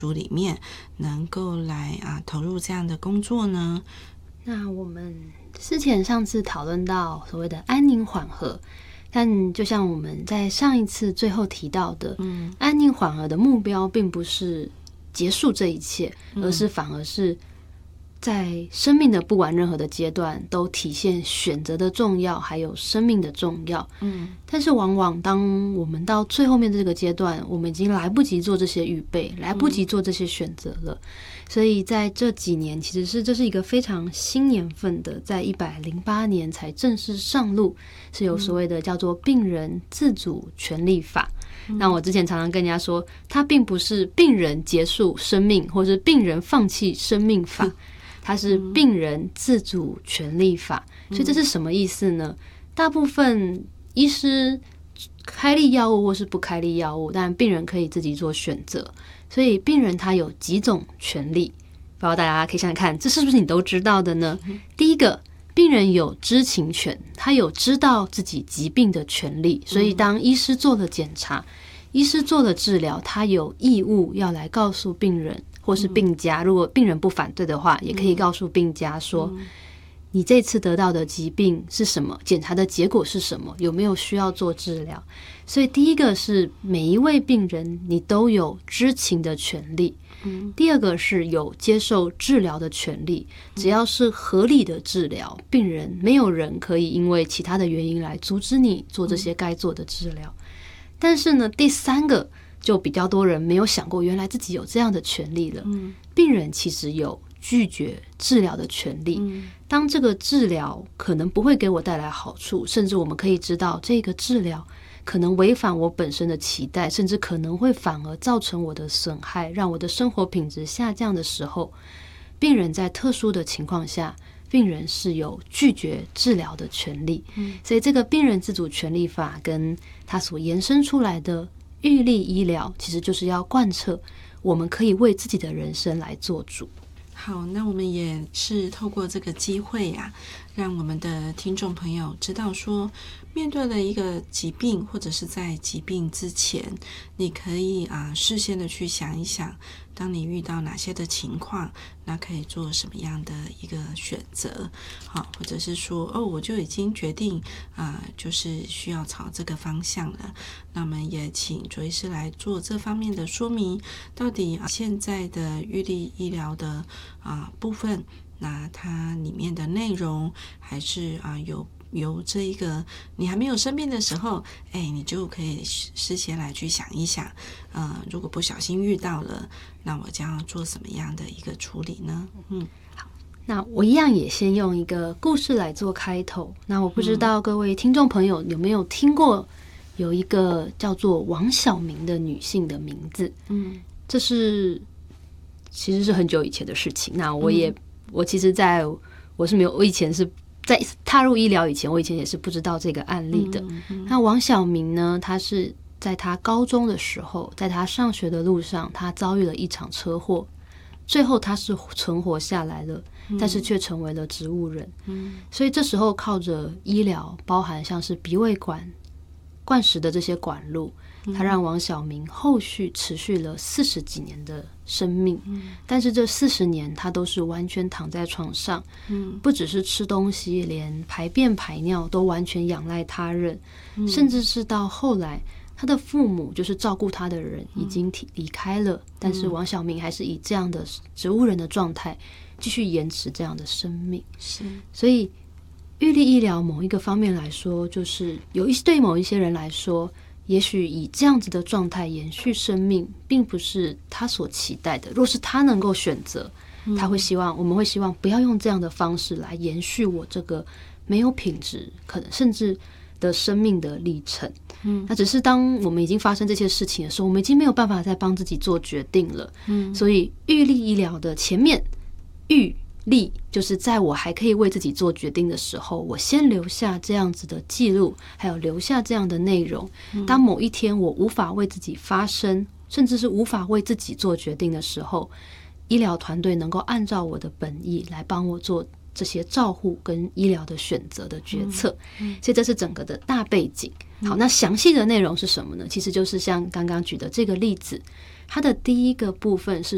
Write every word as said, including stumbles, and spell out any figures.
组里面能够来啊投入这样的工作呢？ 那我们之前上次讨论到所谓的安宁缓和，但就像我们在上一次最后提到的，嗯，安宁缓和的目标并不是结束这一切，而是反而是在生命的不管任何的阶段都体现选择的重要，还有生命的重要。嗯，但是往往当我们到最后面这个阶段，我们已经来不及做这些预备，来不及做这些选择了。所以在这几年，其实是这是一个非常新年份的，在一百零八年才正式上路，是有所谓的叫做病人自主权利法。嗯、那我之前常常跟人家说，它并不是病人结束生命，或是病人放弃生命法，它是病人自主权利法。所以这是什么意思呢？大部分医师开立药物或是不开立药物，但病人可以自己做选择。所以病人他有几种权利，不知道大家可以想想看，这是不是你都知道的呢？第一个，病人有知情权，他有知道自己疾病的权利，所以当医师做了检查，医师做了治疗，他有义务要来告诉病人或是病家，如果病人不反对的话，也可以告诉病家说，你这次得到的疾病是什么，检查的结果是什么，有没有需要做治疗。所以第一个是每一位病人你都有知情的权利，嗯、第二个是有接受治疗的权利，只要是合理的治疗，病人没有人可以因为其他的原因来阻止你做这些该做的治疗。但是呢，第三个就比较多人没有想过，原来自己有这样的权利了。嗯、病人其实有拒绝治疗的权利，嗯、当这个治疗可能不会给我带来好处，甚至我们可以知道这个治疗可能违反我本身的期待，甚至可能会反而造成我的损害，让我的生活品质下降的时候，病人在特殊的情况下，病人是有拒绝治疗的权利。嗯、所以这个病人自主权利法跟它所延伸出来的预立医疗，其实就是要贯彻我们可以为自己的人生来做主。 好，那我们也是透过这个机会啊，让我们的听众朋友知道说，面对了一个疾病，或者是在疾病之前，你可以啊事先的去想一想，当你遇到哪些的情况，那可以做什么样的一个选择，好，或者是说哦，我就已经决定啊、呃，就是需要朝这个方向了。那么也请卓医师来做这方面的说明，到底、啊、现在的预立医疗的啊、呃、部分，那它里面的内容还是啊、呃、有。由这一个你还没有生病的时候，哎，你就可以事先来去想一想，呃，如果不小心遇到了，那我将要做什么样的一个处理呢？嗯， 好，那我一样也先用一个故事来做开头。那我不知道各位听众朋友有没有听过有一个叫做王晓明的女性的名字？嗯，这是其实是很久以前的事情。那我也、嗯、我其实在我是没有，我以前是。在踏入医疗以前，我以前也是不知道这个案例的。嗯嗯、那王晓明呢，他是在他高中的时候，在他上学的路上，他遭遇了一场车祸，最后他是存活下来了，嗯、但是却成为了植物人。嗯、所以这时候靠着医疗，包含像是鼻胃管、灌食的这些管路，他让王晓明后续持续了四十几年的生命，嗯、但是这四十年他都是完全躺在床上，嗯、不只是吃东西，连排便排尿都完全仰赖他人，嗯、甚至是到后来他的父母就是照顾他的人已经离开了，嗯、但是王晓明还是以这样的植物人的状态继续延迟这样的生命。是，所以预立医疗某一个方面来说，就是有一对某一些人来说，也许以这样子的状态延续生命并不是他所期待的。若是他能够选择，他会希望，我们会希望不要用这样的方式来延续我这个没有品质可能甚至的生命的历程。嗯，那只是当我们已经发生这些事情的时候，我们已经没有办法再帮自己做决定了。嗯，所以预立医疗的前面预立就是在我还可以为自己做决定的时候，我先留下这样子的记录，还有留下这样的内容。当某一天我无法为自己发声，甚至是无法为自己做决定的时候，医疗团队能够按照我的本意来帮我做这些照护跟医疗的选择的决策。所以这是整个的大背景。好，那详细的内容是什么呢？其实就是像刚刚举的这个例子，它的第一个部分是